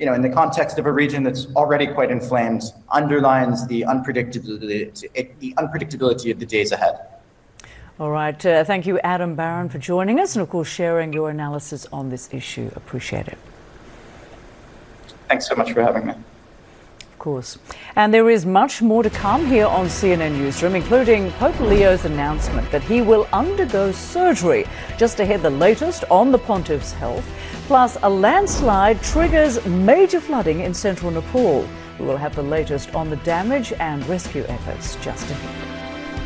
in the context of a region that's already quite inflamed, underlines the unpredictability of the days ahead. All right. Thank you, Adam Barron, for joining us and, of course, sharing your analysis on this issue. Appreciate it. Thanks so much for having me. Of course. And there is much more to come here on CNN Newsroom, including Pope Leo's announcement that he will undergo surgery. Just ahead, the latest on the Pontiff's health. Plus, a landslide triggers major flooding in central Nepal. We will have the latest on the damage and rescue efforts just ahead.